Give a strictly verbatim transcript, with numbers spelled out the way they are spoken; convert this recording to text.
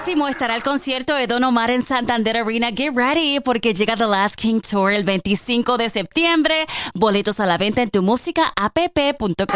próximo estará el concierto de Don Omar en Santander Arena. Get ready, porque llega The Last King Tour el veinticinco de septiembre. Boletos a la venta en tu música app punto com.